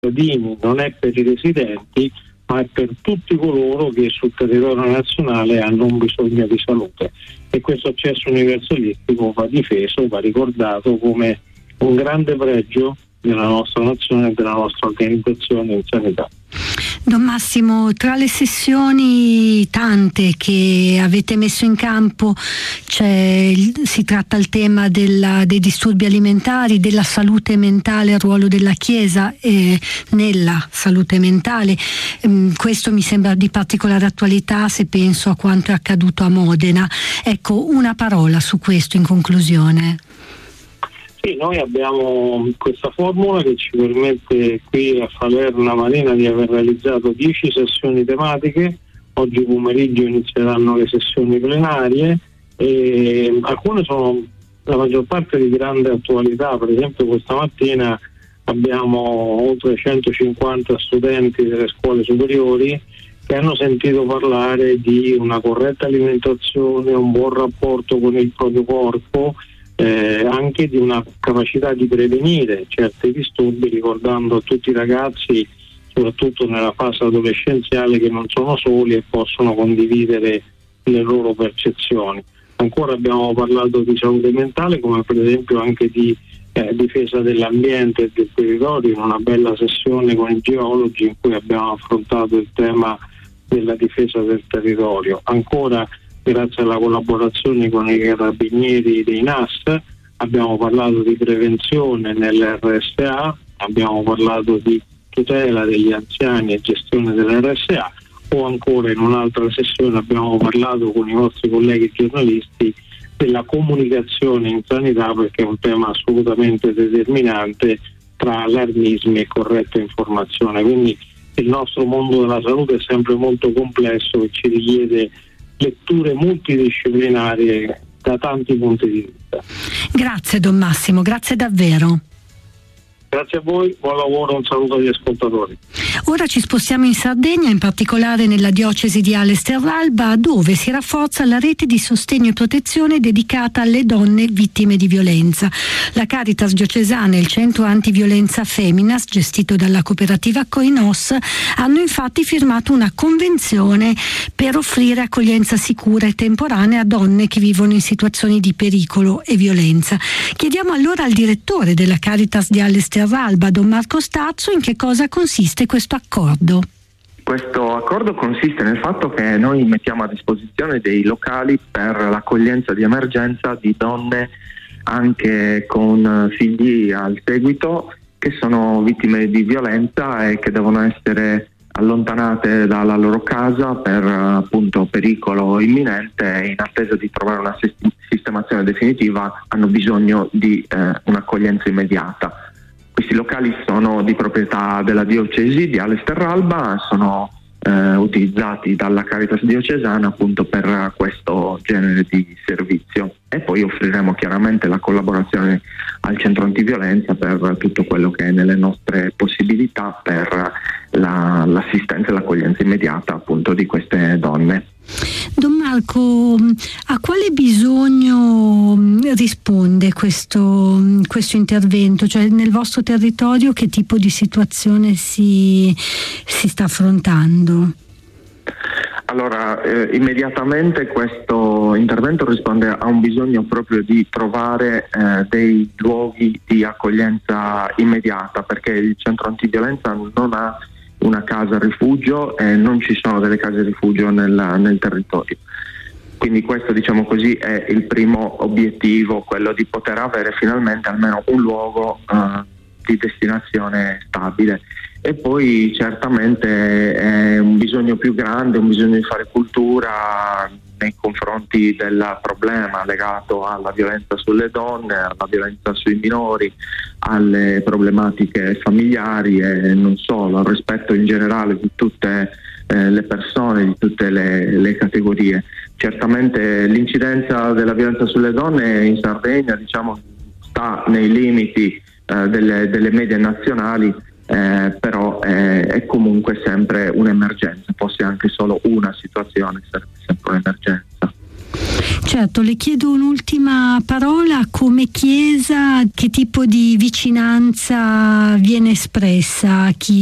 cittadini, non è per i residenti, ma è per tutti coloro che sul territorio nazionale hanno un bisogno di salute, e questo accesso universalistico va difeso, va ricordato come un grande pregio della nostra nazione e della nostra organizzazione in sanità. Don Massimo, tra le sessioni tante che avete messo in campo si tratta il tema dei disturbi alimentari, della salute mentale, il ruolo della Chiesa nella salute mentale. Questo mi sembra di particolare attualità se penso a quanto è accaduto a Modena. Ecco, una parola su questo in conclusione. Sì, noi abbiamo questa formula che ci permette qui a Falerna Marina di aver realizzato 10 sessioni tematiche. Oggi pomeriggio inizieranno le sessioni plenarie e alcune sono la maggior parte di grande attualità. Per esempio questa mattina abbiamo oltre 150 studenti delle scuole superiori che hanno sentito parlare di una corretta alimentazione, un buon rapporto con il proprio corpo, anche di una capacità di prevenire certi disturbi, ricordando a tutti i ragazzi, soprattutto nella fase adolescenziale, che non sono soli e possono condividere le loro percezioni. Ancora abbiamo parlato di salute mentale, come per esempio anche di difesa dell'ambiente e del territorio, in una bella sessione con i geologi in cui abbiamo affrontato il tema della difesa del territorio. Ancora, grazie alla collaborazione con i carabinieri dei NAS, abbiamo parlato di prevenzione nell'RSA, abbiamo parlato di tutela degli anziani e gestione dell'RSA, o ancora in un'altra sessione abbiamo parlato con i nostri colleghi giornalisti della comunicazione in sanità, perché è un tema assolutamente determinante tra allarmismi e corretta informazione. Quindi il nostro mondo della salute è sempre molto complesso e ci richiede letture multidisciplinari da tanti punti di vista. Grazie Don Massimo, grazie davvero. Grazie a voi, buon lavoro, un saluto agli ascoltatori. Ora ci spostiamo in Sardegna, in particolare nella diocesi di Ales Terralba, dove si rafforza la rete di sostegno e protezione dedicata alle donne vittime di violenza. La Caritas diocesana e il centro antiviolenza Feminas, gestito dalla cooperativa Koinos, hanno infatti firmato una convenzione per offrire accoglienza sicura e temporanea a donne che vivono in situazioni di pericolo e violenza. Chiediamo allora al direttore della Caritas di Ales Terralba, Don Marco Stazzo, in che cosa consiste questo accordo. Questo accordo consiste nel fatto che noi mettiamo a disposizione dei locali per l'accoglienza di emergenza di donne anche con figli al seguito che sono vittime di violenza e che devono essere allontanate dalla loro casa per appunto pericolo imminente, e in attesa di trovare una sistemazione definitiva hanno bisogno di un'accoglienza immediata. Questi locali sono di proprietà della diocesi di Ales Terralba, sono utilizzati dalla Caritas diocesana appunto per questo genere di servizio, e poi offriremo chiaramente la collaborazione al centro antiviolenza per tutto quello che è nelle nostre possibilità per l'assistenza e l'accoglienza immediata appunto di queste donne. Don Marco, a quale bisogno risponde questo intervento? Cioè, nel vostro territorio che tipo di situazione si sta affrontando? Allora, immediatamente questo intervento risponde a un bisogno proprio di trovare dei luoghi di accoglienza immediata, perché il centro antiviolenza non ha una casa rifugio e non ci sono delle case rifugio nel territorio. Quindi questo, diciamo così, è il primo obiettivo, quello di poter avere finalmente almeno un luogo di destinazione stabile. E poi certamente è un bisogno più grande, un bisogno di fare cultura nei confronti del problema legato alla violenza sulle donne, alla violenza sui minori, alle problematiche familiari e non solo, al rispetto in generale di tutte le persone, di tutte le categorie. Certamente l'incidenza della violenza sulle donne in Sardegna, diciamo, sta nei limiti delle medie nazionali, però è comunque sempre un'emergenza, fosse anche solo una situazione, sarebbe sempre un'emergenza. Certo, le chiedo un'ultima parola. Come Chiesa, che tipo di vicinanza viene espressa a chi